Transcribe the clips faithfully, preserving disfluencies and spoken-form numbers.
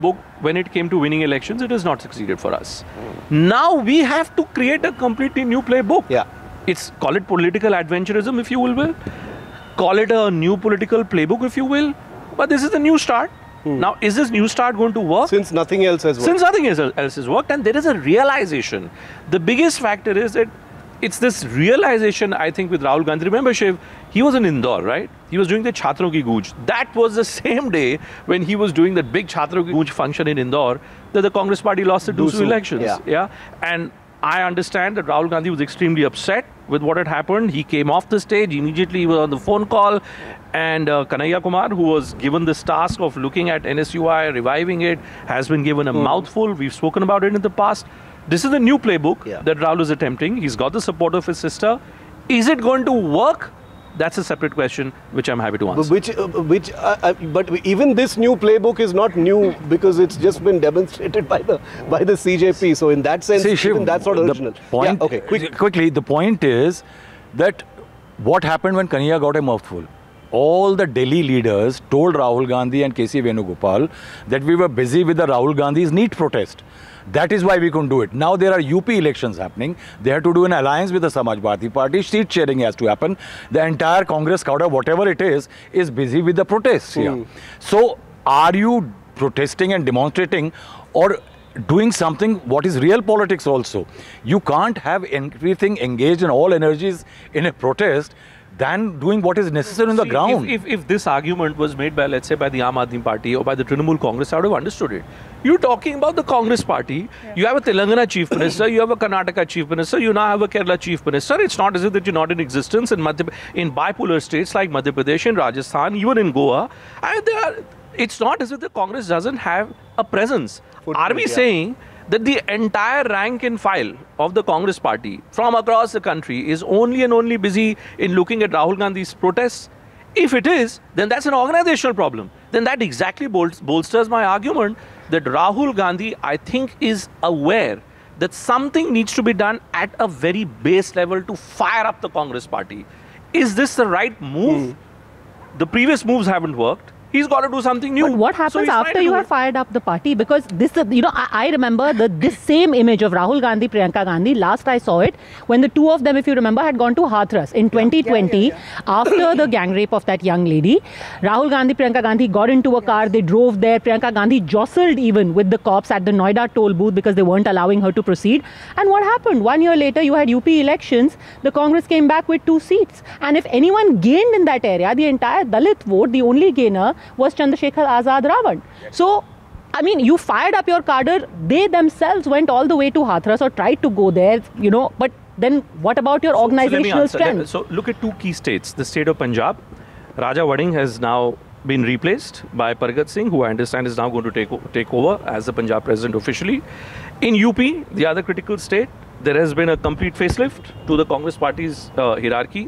book when it came to winning elections, it has not succeeded for us. Now we have to create a completely new playbook. Yeah. It's, call it political adventurism, if you will, will. Call it a new political playbook, if you will. But this is a new start. Hmm. Now, is this new start going to work? Since nothing else has worked. Since nothing else has worked, and there is a realization. The biggest factor is that it's this realization, I think, with Rahul Gandhi. Remember, Shiv, he was in Indore, right? He was doing the Chhatron Ki Goonj. That was the same day when he was doing that big Chhatron Ki Goonj function in Indore that the Congress party lost the two elections. Yeah. yeah. And I understand that Rahul Gandhi was extremely upset with what had happened. He came off the stage, immediately he was on the phone call, and uh, Kanhaiya Kumar, who was given this task of looking at N S U I, reviving it, has been given a mm. mouthful. We've spoken about it in the past. This is the new playbook yeah. that Rahul is attempting. He's got the support of his sister. Is it going to work? That's a separate question, which I'm happy to answer. But which, uh, which, uh, uh, but even this new playbook is not new because it's just been demonstrated by the by the C J P. So in that sense, See, Shiv, even that's not original. Point, yeah, okay, quick. Quickly, the point is that what happened when Kanhaiya got a mouthful? All the Delhi leaders told Rahul Gandhi and K C Venugopal that we were busy with the Rahul Gandhi's NEET protest. That is why we couldn't do it. Now there are U P elections happening. They have to do an alliance with the Samajwadi Party. Seat sharing has to happen. The entire Congress cadre, whatever it is, is busy with the protests here. Mm. So are you protesting and demonstrating or doing something what is real politics also? You can't have everything engaged in all energies in a protest than doing what is necessary on the See, ground. If, if, if this argument was made by, let's say, by the Aam Aadmi Party or by the Trinamool Congress, I would have understood it. You're talking about the Congress Party. Yeah. You have a Telangana Chief Minister, you have a Karnataka Chief Minister, you now have a Kerala Chief Minister. It's not as if that you're not in existence in, Madhya, in bipolar states like Madhya Pradesh and Rajasthan, even in Goa. And there are, it's not as if the Congress doesn't have a presence. Footprint, are we yeah. saying that the entire rank and file of the Congress party from across the country is only and only busy in looking at Rahul Gandhi's protests? If it is, then that's an organizational problem. Then that exactly bol bolsters my argument that Rahul Gandhi, I think, is aware that something needs to be done at a very base level to fire up the Congress party. Is this the right move? Mm. The previous moves haven't worked. He's got to do something new. But what happens so after you have fired up the party? Because this, you know, I, I remember the this same image of Rahul Gandhi, Priyanka Gandhi. Last I saw it when the two of them, if you remember, had gone to Hathras in twenty twenty yeah, yeah, yeah. after the gang rape of that young lady. Rahul Gandhi, Priyanka Gandhi got into a car. They drove there. Priyanka Gandhi jostled even with the cops at the Noida toll booth because they weren't allowing her to proceed. And what happened? One year later, you had U P elections. The Congress came back with two seats. And if anyone gained in that area, the entire Dalit vote, the only gainer was Chandrasekhar Azad Ravan. So, I mean, you fired up your cadre. They themselves went all the way to Hathras or tried to go there, you know, but then what about your so, organizational so strength? So look at two key states. The state of Punjab, Raja Wading has now been replaced by Paragat Singh, who I understand is now going to take, take over as the Punjab president officially. In U P, the other critical state, there has been a complete facelift to the Congress party's uh, hierarchy.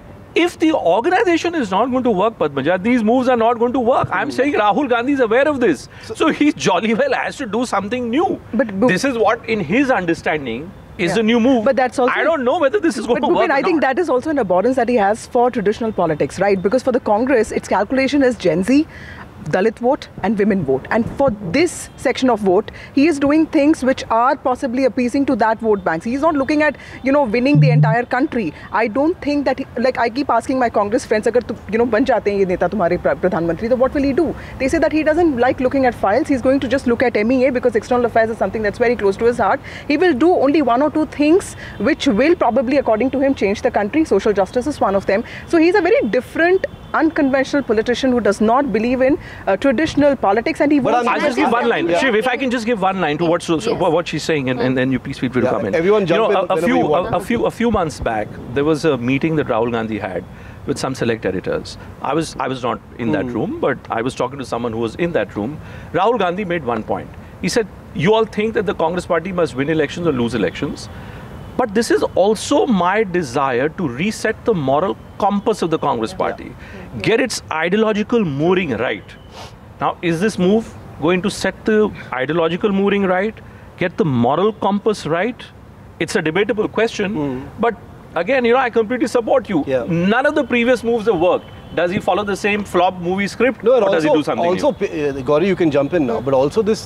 If the organization is not going to work, Padmaja, these moves are not going to work. I'm saying Rahul Gandhi is aware of this. So, so he jolly well has to do something new. But, but this is what, in his understanding, is yeah. a new move. But that's also, I don't know whether this is going but, to work. But I or think not. that is also an abhorrence that he has for traditional politics, right? Because for the Congress, its calculation is Gen Z, Dalit vote and women vote. And for this section of vote, he is doing things which are possibly appeasing to that vote banks. He is not looking at, you know, winning the entire country. I don't think that, he, like I keep asking my Congress friends, agar tu, you know, ban jate hain ye neta tumhare Pradhan Mantri, then what will he do? They say that he doesn't like looking at files. He's going to just look at M E A because external affairs is something that's very close to his heart. He will do only one or two things which will probably, according to him, change the country. Social justice is one of them. So he's a very different, unconventional politician who does not believe in uh, traditional politics, and he wants. I'll just give one line. Yeah. Shiv, if I can just give one line to what so, so, yes. what she's saying, and, and then you please feel free to yeah, come in. Everyone jump you know, in. A, a few, a, a few, a few months back, there was a meeting that Rahul Gandhi had with some select editors. I was, I was not in mm. that room, but I was talking to someone who was in that room. Rahul Gandhi made one point. He said, "You all think that the Congress party must win elections or lose elections. But this is also my desire to reset the moral compass of the Congress party, yeah. get its ideological mooring right." Now, is this move going to set the ideological mooring right, get the moral compass right? It's a debatable question, mm. but again, you know, I completely support you. Yeah. None of the previous moves have worked. Does he follow the same flop movie script, no, or also, does he do something also, new? Uh, Gauri, you can jump in now, but also this